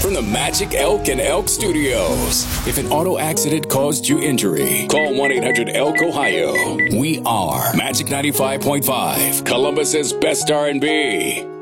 from the Magic Elk and Elk Studios. If an auto accident caused you injury, call 1-800-ELK-OHIO. We are Magic 95.5, Columbus's best R&B.